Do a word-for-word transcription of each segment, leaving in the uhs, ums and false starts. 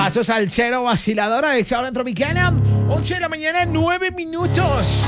Paso salsero vaciladora de esa hora en Tropicana. once de la mañana, nueve minutos.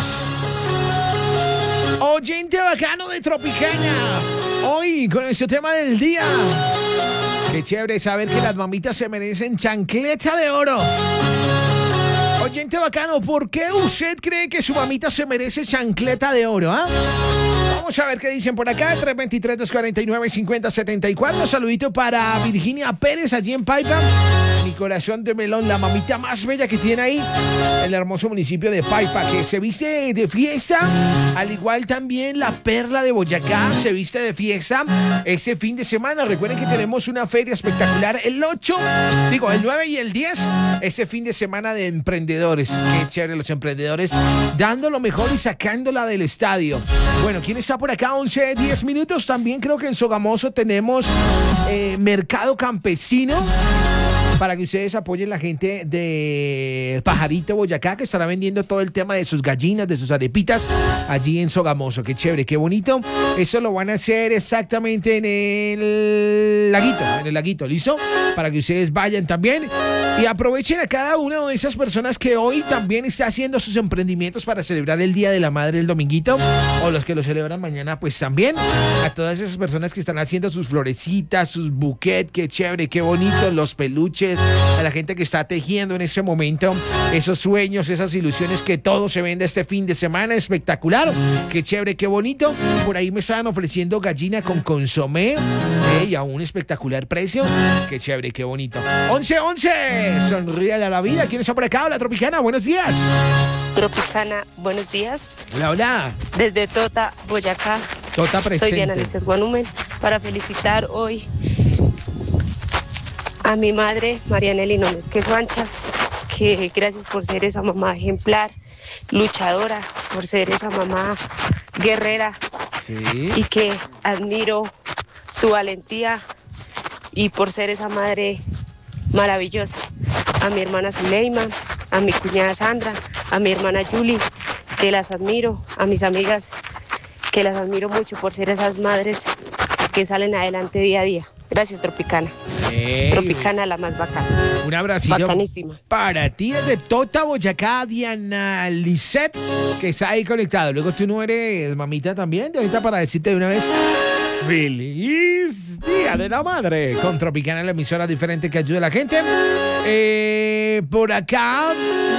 Oyente bacano de Tropicana. Hoy con nuestro tema del día. Qué chévere saber que las mamitas se merecen chancleta de oro. Oyente bacano, ¿por qué usted cree que su mamita se merece chancleta de oro, ah? Vamos a ver qué dicen por acá. tres dos tres, dos cuatro nueve, cinco cero siete cuatro. Saludito para Virginia Pérez allí en Paipa. Mi corazón de melón, la mamita más bella que tiene ahí en el hermoso municipio de Paipa, que se viste de fiesta. Al igual también la Perla de Boyacá se viste de fiesta este fin de semana. Recuerden que tenemos una feria espectacular el ocho, digo el nueve y el diez, este fin de semana de emprendedores. Qué chévere los emprendedores dando lo mejor y sacándola del estadio. Bueno, ¿quién está por acá? once, diez minutos. También creo que en Sogamoso tenemos eh, mercado campesino para que ustedes apoyen la gente de Pajarito Boyacá, que estará vendiendo todo el tema de sus gallinas, de sus arepitas allí en Sogamoso. Qué chévere, qué bonito. Eso lo van a hacer exactamente en el laguito, en el laguito, ¿listo? Para que ustedes vayan también y aprovechen a cada una de esas personas que hoy también está haciendo sus emprendimientos para celebrar el Día de la Madre el dominguito, o los que lo celebran mañana, pues también a todas esas personas que están haciendo sus florecitas, sus buquets. Qué chévere, qué bonito, los peluches, a la gente que está tejiendo en ese momento esos sueños, esas ilusiones, que todo se vende este fin de semana. Espectacular, qué chévere, qué bonito. Por ahí me estaban ofreciendo gallina con consomé eh, y a un espectacular precio. Qué chévere, qué bonito. once once, sonríale a la vida. ¿Quién está por acá? Hola, Tropicana, buenos días. Tropicana, buenos días. Hola, hola. Desde Tota, Boyacá. Tota presente. Soy Diana Lizeth Guanumen, para felicitar hoy a mi madre, Marianely Nómez Quesoancha, que gracias por ser esa mamá ejemplar, luchadora, por ser esa mamá guerrera, sí, y que admiro su valentía, y por ser esa madre maravillosa. A mi hermana Zuleima, a mi cuñada Sandra, a mi hermana Julie, que las admiro, a mis amigas, que las admiro mucho por ser esas madres que salen adelante día a día. Gracias, Tropicana. Hey. Tropicana, la más bacana. Un abracito. Bacanísima. Para ti desde Tota, Boyacá, Diana Lizeth, que está ahí conectado. Luego tú no eres mamita también, de ahorita para decirte de una vez: ¡Feliz Día de la Madre! Con Tropicana, la emisora diferente que ayuda a la gente. Eh, por acá...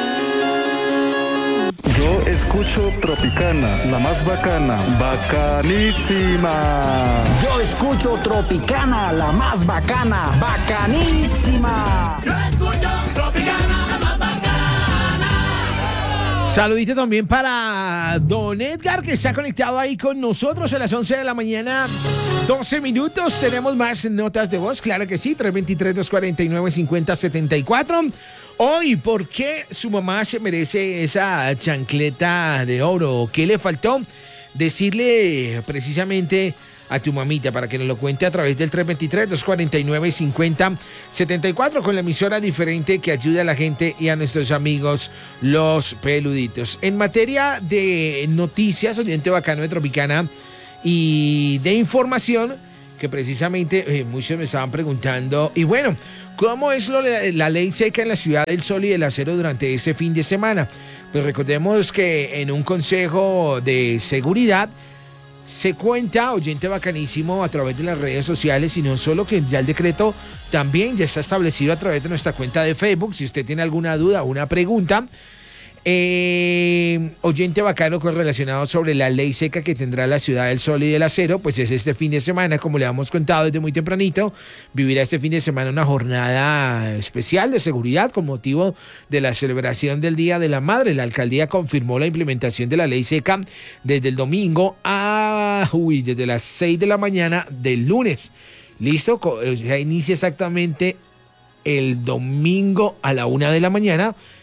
Yo escucho Tropicana, la más bacana, bacanísima. Yo escucho Tropicana, la más bacana, bacanísima. Yo escucho Tropicana, la más bacana. Saludito también para Don Edgar, que está conectado ahí con nosotros a las once de la mañana, doce minutos. Tenemos más notas de voz, claro que sí, tres dos tres, dos cuatro nueve, cinco cero siete cuatro. Hoy, ¿por qué su mamá se merece esa chancleta de oro? ¿Qué le faltó decirle precisamente a tu mamita? Para que nos lo cuente a través del tres dos tres, dos cuatro nueve, cinco cero siete cuatro, con la emisora diferente que ayuda a la gente y a nuestros amigos los peluditos. En materia de noticias, oyente bacano de Tropicana, y de información, que precisamente eh, muchos me estaban preguntando, y bueno, ¿cómo es lo, la, la ley seca en la ciudad del Sol y del Acero durante este fin de semana? Pues recordemos que en un consejo de seguridad se cuenta, oyente bacanísimo, a través de las redes sociales, y no solo que ya el decreto también ya está establecido a través de nuestra cuenta de Facebook. Si usted tiene alguna duda o una pregunta, Eh, oyente bacano con relacionado sobre la ley seca que tendrá la ciudad del Sol y del Acero, pues es este fin de semana, como le hemos contado desde muy tempranito, vivirá este fin de semana una jornada especial de seguridad con motivo de la celebración del Día de la Madre. La alcaldía confirmó la implementación de la ley seca desde el domingo a, uy, desde las seis de la mañana del lunes. Listo, o sea, inicia exactamente el domingo a la una de la mañana,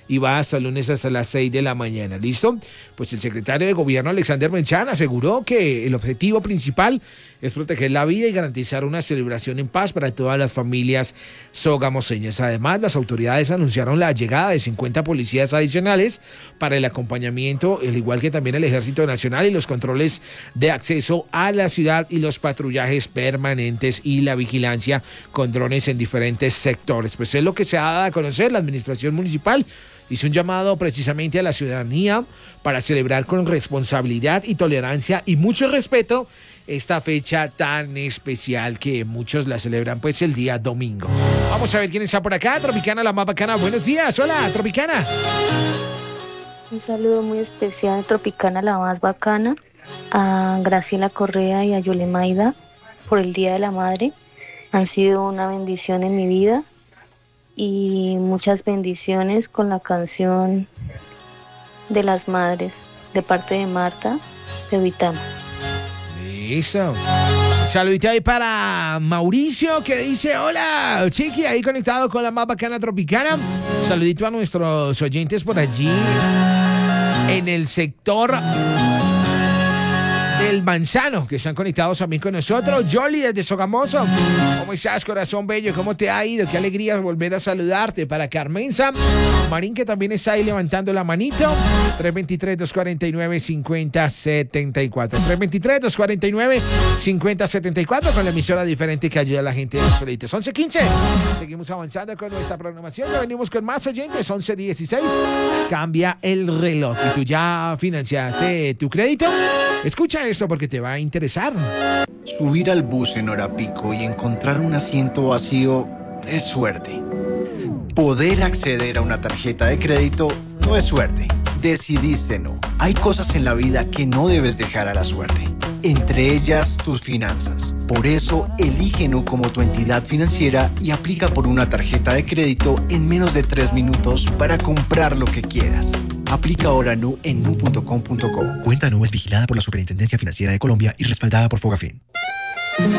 y va hasta el lunes hasta las seis de la mañana. ¿Listo? Pues el secretario de Gobierno, Alexander Menchán, aseguró que el objetivo principal es proteger la vida y garantizar una celebración en paz para todas las familias sogamoseñas. Además, las autoridades anunciaron la llegada de cincuenta policías adicionales para el acompañamiento, al igual que también el Ejército Nacional y los controles de acceso a la ciudad y los patrullajes permanentes y la vigilancia con drones en diferentes sectores. Pues es lo que se ha dado a conocer. La administración municipal hizo un llamado precisamente a la ciudadanía para celebrar con responsabilidad y tolerancia y mucho respeto esta fecha tan especial que muchos la celebran pues el día domingo. Vamos a ver quién está por acá. Tropicana, la más bacana. Buenos días. Hola, Tropicana. Un saludo muy especial, Tropicana, la más bacana, a Graciela Correa y a Yolemaida por el Día de la Madre. Han sido una bendición en mi vida y muchas bendiciones con la canción de las madres de parte de Marta de Vitama. Listo. Saludito ahí para Mauricio que dice: hola, Chiqui, ahí conectado con la más bacana Tropicana. Saludito a nuestros oyentes por allí en el sector del Manzano, que están conectados también con nosotros. Jolly desde Sogamoso, ¿cómo estás, corazón bello? ¿Cómo te ha ido? Qué alegría volver a saludarte. Para Carmenza Marín, que también está ahí levantando la manito. tres dos tres, dos cuatro nueve, cinco cero siete cuatro. tres dos tres, dos cuatro nueve, cinco cero siete cuatro con la emisora diferente que ayuda a la gente de los proyectos. once quince. Seguimos avanzando con nuestra programación. Ya venimos con más oyentes. once dieciséis. Cambia el reloj. ¿Y tú ya financiaste tu crédito? Escucha esto porque te va a interesar. Subir al bus en hora pico y encontrar un asiento vacío es suerte. Poder acceder a una tarjeta de crédito no es suerte. Decidiste no. Hay cosas en la vida que no debes dejar a la suerte. Entre ellas, tus finanzas. Por eso, elige Nu como tu entidad financiera y aplica por una tarjeta de crédito en menos de tres minutos para comprar lo que quieras. Aplica ahora Nu en nu punto com punto co. Cuenta Nu es vigilada por la Superintendencia Financiera de Colombia y respaldada por Fogafín.